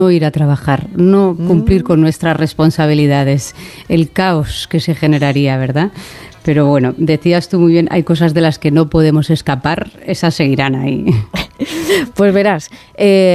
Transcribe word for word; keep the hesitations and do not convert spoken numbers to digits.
no ir a trabajar, no cumplir mm. con nuestras responsabilidades, el caos que se generaría, ¿verdad? Pero bueno, decías tú muy bien, hay cosas de las que no podemos escapar, esas seguirán ahí. Pues verás, eh,